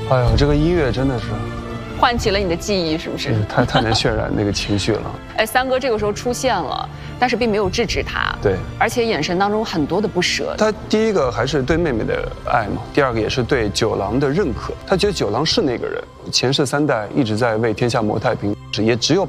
哎呦，这个音乐真的是唤起了你的记忆，是不是？ 太能渲染那个情绪了。 哎，三哥这个时候出现了，但是并没有制止他。 对， 而且眼神当中很多的不舍。 他第一个还是对妹妹的爱嘛，第二个也是对九郎的认可。他觉得九郎是那个人，前世3代一直在为天下谋太平，也只有